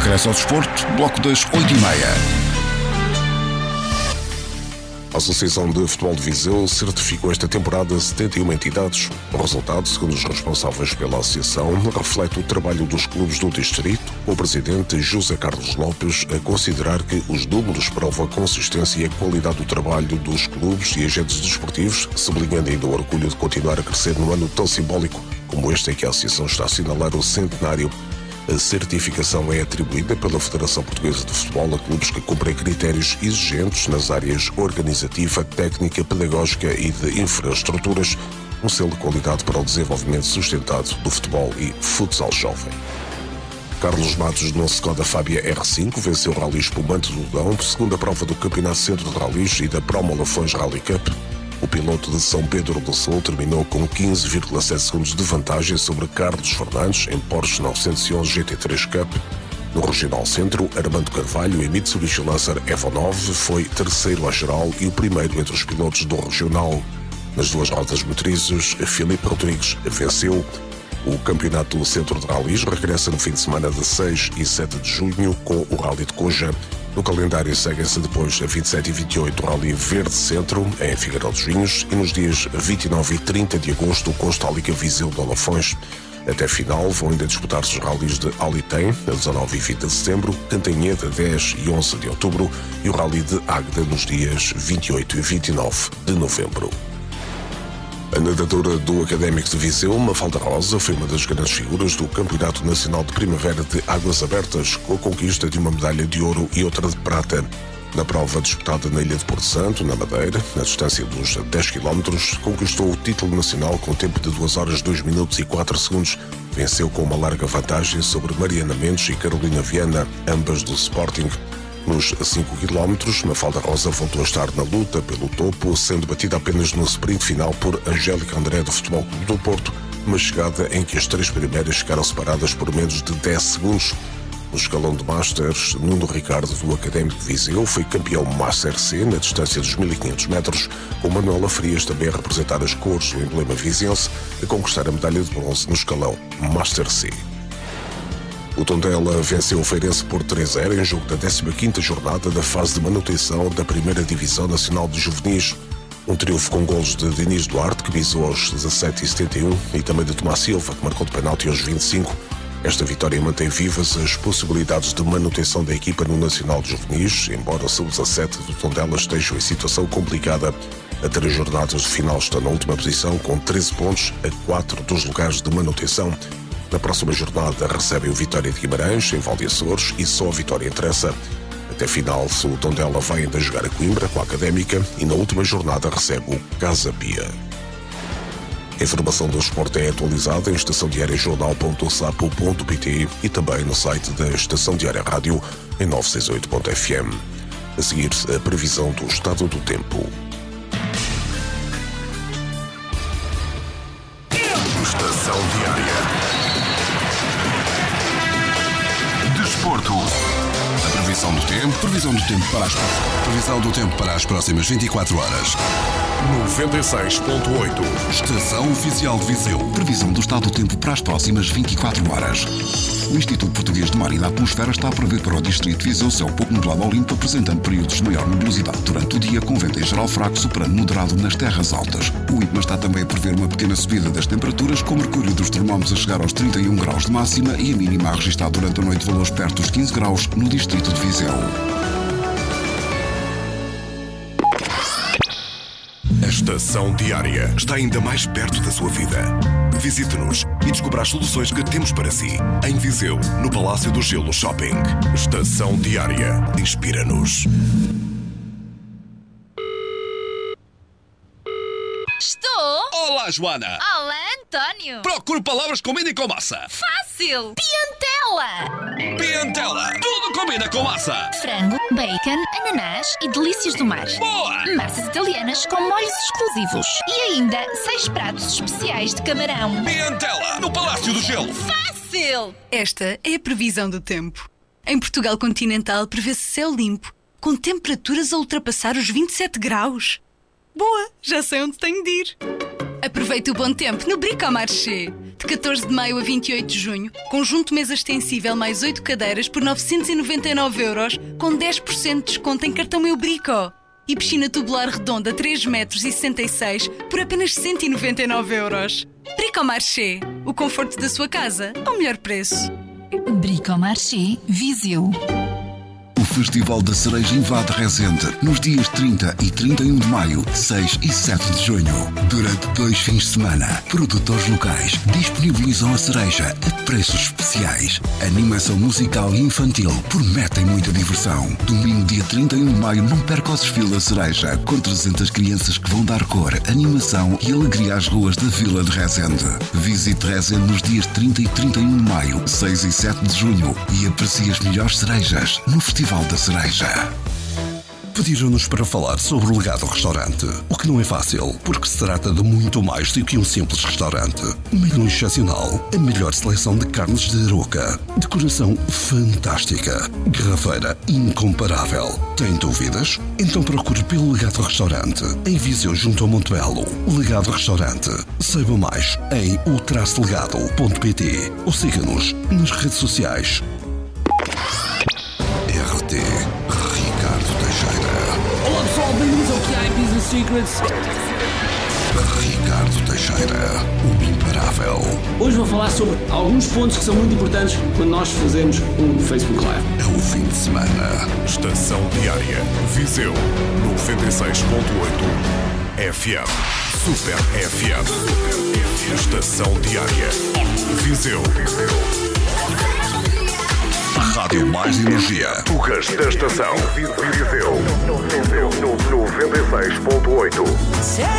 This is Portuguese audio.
regresso ao desporto, bloco das 8h30. A Associação de Futebol de Viseu certificou esta temporada 71 entidades. O resultado, segundo os responsáveis pela associação, reflete o trabalho dos clubes do distrito, com o presidente José Carlos Lopes a considerar que os números provam a consistência e a qualidade do trabalho dos clubes e agentes desportivos, sublinhando ainda o orgulho de continuar a crescer num ano tão simbólico como este em que a associação está a assinalar o centenário. A certificação é atribuída pela Federação Portuguesa de Futebol a clubes que cumprem critérios exigentes nas áreas organizativa, técnica, pedagógica e de infraestruturas, um selo de qualidade para o desenvolvimento sustentado do futebol e futsal jovem. Carlos Matos, no Skoda Fábia R5, venceu o Rally Espumante do Dão, segunda prova do Campeonato Centro de Rallys e da Promo Lafões Rally Cup. O piloto de São Pedro do Sul terminou com 15,7 segundos de vantagem sobre Carlos Fernandes em Porsche 911 GT3 Cup. No Regional Centro, Armando Carvalho, em Mitsubishi Lancer Evo 9, foi terceiro à geral e o primeiro entre os pilotos do Regional. Nas duas rodas motrizes, Filipe Rodrigues venceu. O Campeonato do Centro de Rallys regressa no fim de semana de 6 e 7 de junho com o Rally de Coja. No calendário seguem-se depois a 27 e 28 o Rally Verde Centro, em Figueirão dos Vinhos, e nos dias 29 e 30 de agosto o Constálica Viseu de Lafões. Até final vão ainda disputar-se os rallies de Alitem, a 19 e 20 de setembro, Cantanhede, a 10 e 11 de outubro, e o Rally de Águeda nos dias 28 e 29 de novembro. A nadadora do Académico de Viseu, Mafalda Rosa, foi uma das grandes figuras do Campeonato Nacional de Primavera de Águas Abertas, com a conquista de uma medalha de ouro e outra de prata. Na prova disputada na Ilha de Porto Santo, na Madeira, na distância dos 10 km, conquistou o título nacional com tempo de 2 horas 2 minutos e 4 segundos. Venceu com uma larga vantagem sobre Mariana Mendes e Carolina Viana, ambas do Sporting. Nos 5 km, Mafalda Rosa voltou a estar na luta pelo topo, sendo batida apenas no sprint final por Angélica André do Futebol Clube do Porto, uma chegada em que as três primeiras ficaram separadas por menos de 10 segundos. No escalão de Masters, Nuno Ricardo do Académico de Viseu foi campeão Master C na distância dos 1500 metros, com Manuela Frias também a representar as cores do emblema viziense, a conquistar a medalha de bronze no escalão Master C. O Tondela venceu o Feirense por 3-0 em jogo da 15ª jornada da fase de manutenção da Primeira Divisão Nacional de Juvenis. Um triunfo com golos de Diniz Duarte, que visou aos 17:71, e também de Tomás Silva, que marcou de penalti aos 25. Esta vitória mantém vivas as possibilidades de manutenção da equipa no Nacional de Juvenis, embora o sub-17 do Tondela esteja em situação complicada. A 3 jornadas de final está na última posição, com 13 pontos a 4 dos lugares de manutenção. Na próxima jornada recebem o Vitória de Guimarães, em Valdeaçores, e só a vitória interessa. Até final, o Tondela vai ainda jogar a Coimbra com a Académica e na última jornada recebe o Casa Pia. A informação do esporte é atualizada em estaçãodiariajornal.sapo.pt e também no site da Estação Diária Rádio em 968.fm. A seguir, a previsão do estado do tempo. Estação Diária. Desporto. A previsão do tempo previsão do tempo para as próximas 24 horas. 96.8. Estação Oficial de Viseu. Previsão do estado do tempo para as próximas 24 horas. O Instituto Português de Mar e da Atmosfera está a prever para o Distrito de Viseu céu pouco nublado ao limpo, apresentando períodos de maior nebulosidade durante o dia, com vento em geral fraco, superando moderado nas terras altas. O IPMA está também a prever uma pequena subida das temperaturas, com o mercúrio dos termómetros a chegar aos 31 graus de máxima e a mínima a registrar durante a noite valores perto dos 15 graus no Distrito de Viseu. A Estação Diária está ainda mais perto da sua vida. Visite-nos e descubra as soluções que temos para si. Em Viseu, no Palácio do Gelo Shopping. Estação Diária. Inspira-nos. Estou? Olá, Joana! Olá, António! Procuro palavras que combinem com massa. Fácil! Piantela! Piantela! Tudo combina com massa! Frango, bacon, ananás e delícias do mar. Boa! Massas italianas com molhos exclusivos. E ainda 6 pratos especiais de camarão. Piantela! No Palácio do Gelo! Fácil! Esta é a previsão do tempo. Em Portugal continental prevê-se céu limpo, com temperaturas a ultrapassar os 27 graus. Boa, já sei onde tenho de ir. Aproveite o bom tempo no Bricomarché. De 14 de maio a 28 de junho, conjunto mesa extensível mais 8 cadeiras por 999€, com 10% de desconto em cartão Eubrico. E piscina tubular redonda 3,66 m por apenas 199€. Bricomarché, o conforto da sua casa ao melhor preço. Bricomarché Viseu. O Festival da Cereja invade Rezende nos dias 30 e 31 de maio, 6 e 7 de junho. Durante 2 fins de semana, produtores locais disponibilizam a cereja a preços especiais. Animação musical e infantil prometem muita diversão. Domingo, dia 31 de maio, não perca o desfile da Cereja, com 300 crianças que vão dar cor, animação e alegria às ruas da Vila de Rezende. Visite Rezende nos dias 30 e 31 de maio, 6 e 7 de junho e aprecie as melhores cerejas no Festival da Cereja. Pediram-nos para falar sobre o Legado Restaurante, o que não é fácil, porque se trata de muito mais do que um simples restaurante. Menu excepcional, a melhor seleção de carnes de Aroca, decoração fantástica, garrafeira incomparável. Tem dúvidas? Então procure pelo Legado Restaurante, em Viseu junto ao Monte Belo. Legado Restaurante. Saiba mais em o-legado.pt ou siga-nos nas redes sociais. RT Ricardo Teixeira. Olá pessoal, bem-vindos ao que há em Business Secrets. Ricardo Teixeira, o imparável. Hoje vou falar sobre alguns pontos que são muito importantes quando nós fazemos um Facebook Live. É o fim de semana. Estação Diária. Viseu 96.8 FM. Super FM. Estação Diária. Viseu. A rádio mais energia. Tugas da estação. Viseu 96.8.